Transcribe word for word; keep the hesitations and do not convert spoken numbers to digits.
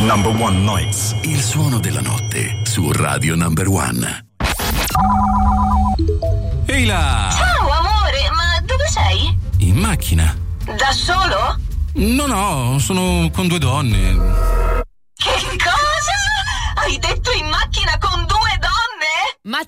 Number One Nights. Il suono della notte su Radio Number One. Ehi là! Ciao amore, ma dove sei? In macchina. Da solo? No, no, sono con due donne. Che cosa? Hai detto in macchina con